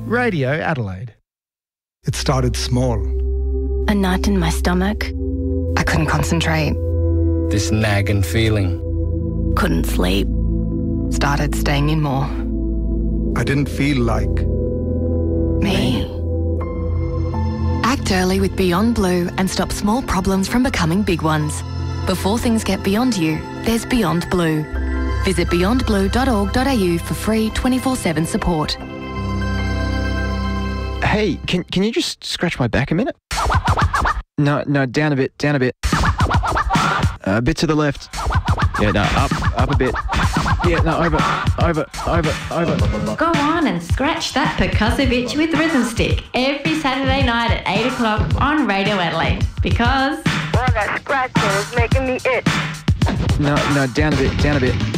Radio Adelaide. It started small. A knot in my stomach. I couldn't concentrate. This nagging feeling. Couldn't sleep. Started staying in more. I didn't feel like Me. Act early with Beyond Blue and stop small problems from becoming big ones. Before things get beyond you, there's Beyond Blue. Visit beyondblue.org.au for free 24/7 support. Hey, can you just scratch my back a minute? No, down a bit. A bit to the left. Yeah, no, up a bit. Yeah, no, over. Go on and scratch that percussive itch with Rhythm Stick every Saturday night at 8 o'clock on Radio Adelaide. Because... Well, that scratching is making me itch. No, down a bit.